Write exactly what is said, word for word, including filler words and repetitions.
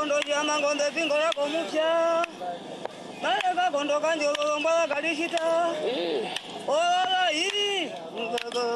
kondo jama ngonde pingo yako mupya. Maleka kondo kanjo mbala kalishita. Ola hii.